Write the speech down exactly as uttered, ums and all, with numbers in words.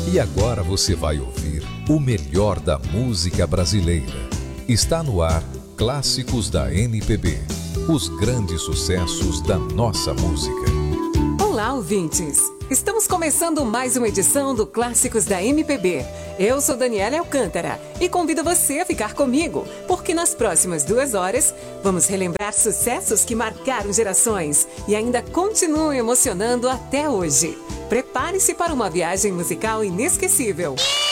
E agora você vai ouvir o melhor da música brasileira. Está no ar Clássicos da M P B. Os grandes sucessos da nossa música. Olá, ouvintes! Estamos começando mais uma edição do Clássicos da M P B. Eu sou Daniela Alcântara e convido você a ficar comigo, porque nas próximas duas horas vamos relembrar sucessos que marcaram gerações e ainda continuam emocionando até hoje. Prepare-se para uma viagem musical inesquecível.